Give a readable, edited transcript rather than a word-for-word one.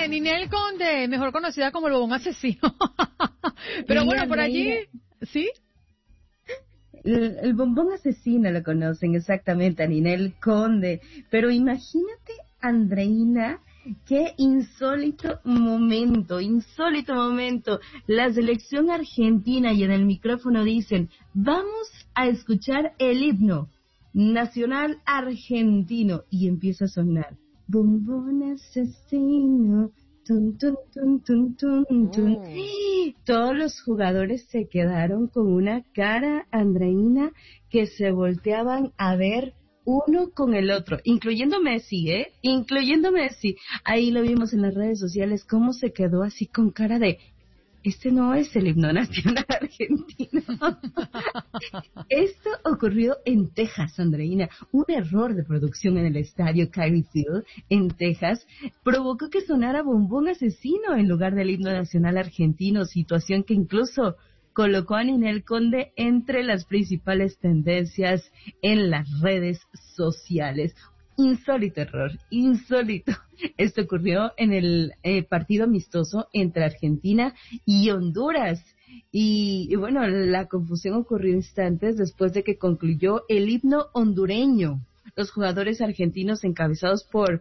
Ninel Conde, mejor conocida como el Bobón Asesino. Pero Sí, bueno, por allí, Andreina. ¿sí? El bombón asesino lo conocen exactamente, a Ninel Conde. Pero imagínate, Andreina, qué insólito momento. La selección argentina y en el micrófono dicen, vamos a escuchar el himno nacional argentino. Y empieza a sonar, bombón asesino. Tun, tun, tun, tun, tun, tun. Todos los jugadores se quedaron con una cara, Andreina, que se volteaban a ver uno con el otro, incluyendo Messi, ¿eh? Incluyendo Messi. Ahí lo vimos en las redes sociales, cómo se quedó así con cara de, este no es el himno nacional argentino. Esto ocurrió en Texas, Andreina. Un error de producción en el estadio Kyree Field, en Texas, provocó que sonara bombón asesino en lugar del himno nacional argentino, situación que incluso colocó a Ninel Conde entre las principales tendencias en las redes sociales. Insólito error, insólito. Esto ocurrió en el partido amistoso entre Argentina y Honduras. Y bueno, la confusión ocurrió instantes después de que concluyó el himno hondureño. Los jugadores argentinos encabezados por